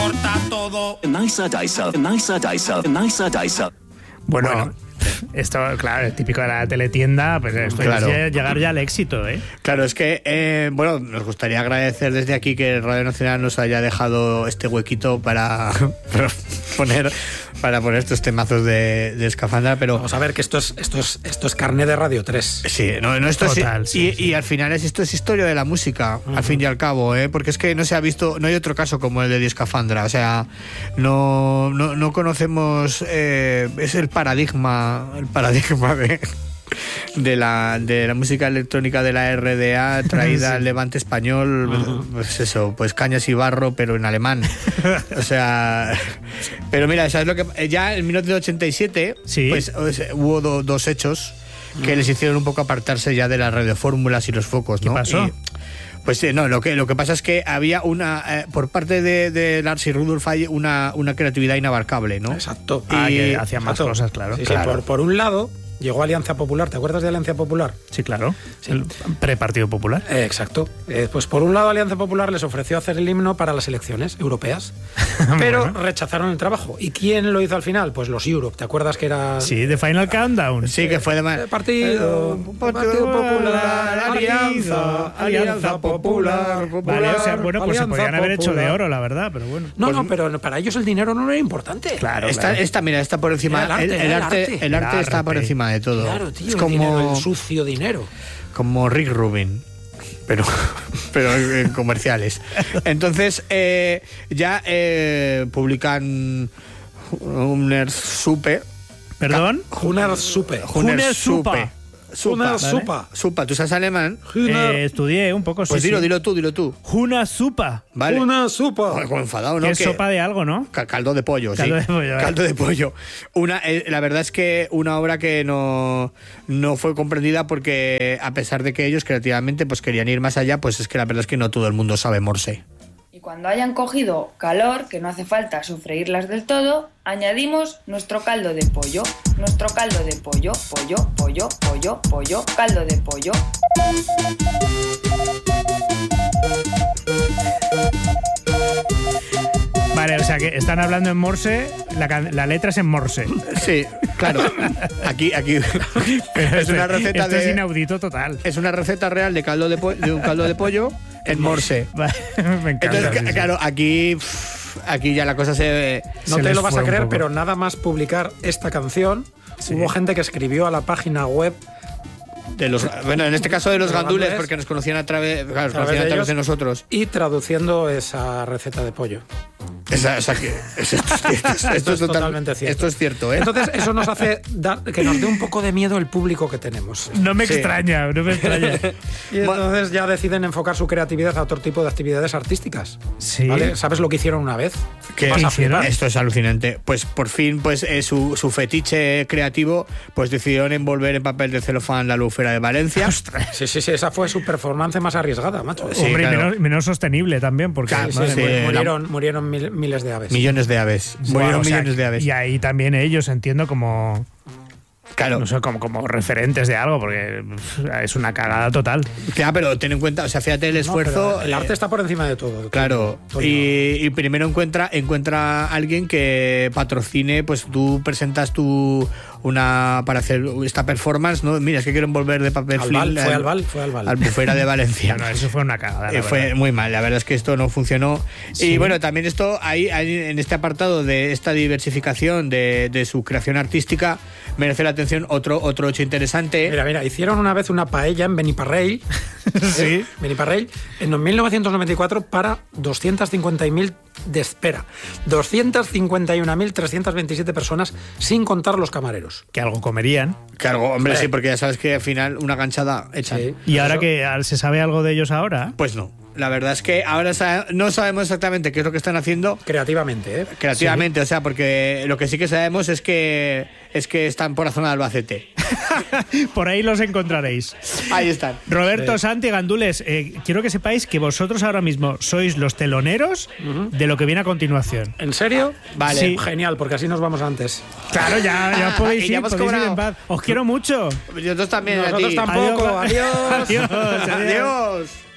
corta todo. Nicer Dicer, Nicer Dicer, Nicer Dicer. Bueno, esto, claro, es típico de la teletienda, pues esto Claro. es llegar ya al éxito, ¿eh? Claro, es que, bueno, nos gustaría agradecer desde aquí que Radio Nacional nos haya dejado este huequito para poner estos temazos de Escafandra, pero... Vamos a ver que esto es carné de Radio 3. Sí, no esto Total, es, sí, y al final esto es historia de la música, al fin y al cabo, porque es que no se ha visto, no hay otro caso como el de Escafandra, o sea, no conocemos, es el paradigma de la música electrónica de la RDA traída Sí. al Levante español, pues eso, pues cañas y barro, pero en alemán. O sea, pero mira, ¿sabes lo que ya en 1987 Sí. pues hubo dos hechos que les hicieron un poco apartarse ya de las radiofórmulas y los focos, ¿no? ¿Qué pasó? Pues no, lo que pasa es que había por parte de Lars y Rudolf hay una creatividad inabarcable, ¿no? Exacto. Que hacían más Exacto. cosas, claro. Sí, Claro. sí, por un lado, llegó Alianza Popular. ¿Te acuerdas de Alianza Popular? Sí, claro. Sí. El pre-Partido Popular. Exacto. Pues por un lado Alianza Popular les ofreció hacer el himno para las elecciones europeas, pero Bueno. rechazaron el trabajo. ¿Y quién lo hizo al final? Pues los Europe. ¿Te acuerdas que era Sí, The Final Countdown. Sí, que fue de más. Partido Popular, Alianza Popular. Vale, o sea, bueno, pues se Alianza podían haber hecho de Popular. oro, la verdad, pero bueno. No, pero para ellos el dinero no era importante. Claro, Mira, está por encima. Era el arte, El era arte, el arte. está por encima de todo. Claro, tío, es el dinero, como, el sucio dinero. como Rick Rubin. Pero en comerciales. Entonces, ya publican Hunner Supe. ¿Perdón? Gunnar Suppe. Hunner Supa. Gunnar ¿vale? Supa. Supa, ¿tú sabes alemán? Estudié un poco, Pues sí. dilo tú. Una Supa. Vale. Gunnar Supa. Joder, como enfadado, ¿no? Que es sopa de algo, ¿no? Caldo de pollo, Caldo sí. de pollo, Caldo de pollo. La verdad es que una obra que no fue comprendida porque, a pesar de que ellos creativamente pues querían ir más allá, pues es que la verdad es que no todo el mundo sabe Morse. Y cuando hayan cogido calor, que no hace falta sofreírlas del todo, añadimos nuestro caldo de pollo. Nuestro caldo de pollo, caldo de pollo. Vale, o sea que están hablando en Morse, la letra es en Morse. Sí, claro. Aquí Pero es una receta esto es de inaudito total. es una receta real de un caldo de pollo en Morse. Vale, me encanta. Entonces, sí, sí. claro, aquí ya la cosa se No Se te les lo vas a fue un creer, poco. pero nada más publicar esta canción, Sí. hubo gente que escribió a la página web bueno, en este caso de los de los gandules, gandules, porque nos conocían a través a través de ellos, de nosotros. y traduciendo esa receta de pollo. Esto es totalmente cierto. Esto es cierto, ¿eh? Entonces, eso nos hace que nos dé un poco de miedo el público que tenemos. No me Sí. extraña, no me extraña. Y entonces ya deciden enfocar su creatividad a otro tipo de actividades artísticas. Sí. ¿Vale? ¿Sabes lo que hicieron una vez? Que Vas a flipar. esto es alucinante. Pues por fin, pues su fetiche creativo, pues decidieron envolver en papel de celofán la albufera de Valencia. Sí, esa fue su performance más arriesgada, macho. Sí, Hombre, y claro. menos sostenible también, porque Claro, madre sí, mía. Murieron miles de aves. Millones de aves. Murieron O sea, millones de aves. Y ahí también ellos entiendo como, Claro. no sé, como referentes de algo, porque es una cagada total. Claro, pero ten en cuenta, o sea, fíjate el esfuerzo. No, pero el arte está por encima de todo. Claro, Toño. y primero encuentra a alguien que patrocine, pues tú presentas para hacer esta performance, ¿no? Mira, es que quiero envolver de papel Al film Val, fue al Val. Albufera de Valencia. No, eso fue una cagada. la Fue verdad. muy mal, la verdad es que esto no funcionó. Sí. Y bueno, también esto, ahí en este apartado de esta diversificación de su creación artística, merece la atención otro hecho interesante. Mira, hicieron una vez una paella en Beniparrell. Sí. Beniparrell, en 1994 para 251.327 personas, sin contar los camareros. Que algo comerían. Claro, hombre, sí, porque ya sabes que al final una ganchada echan. Sí. Y ahora Eso. que se sabe algo de ellos ahora. Pues no. La verdad es que ahora no sabemos exactamente qué es lo que están haciendo Creativamente, ¿eh? creativamente, o sea, porque lo que sí que sabemos es que están por la zona de Albacete. Por ahí los encontraréis. Ahí están. Roberto, Santi, Gandules, quiero que sepáis que vosotros ahora mismo sois los teloneros de lo que viene a continuación. ¿En serio? Vale. Sí. Genial, porque así nos vamos antes. Claro, ya podéis Y ir, ya hemos podéis ir cobrado. en paz. Os quiero mucho. Nosotros también. Nosotros a ti. tampoco. Adiós. Adiós. Adiós.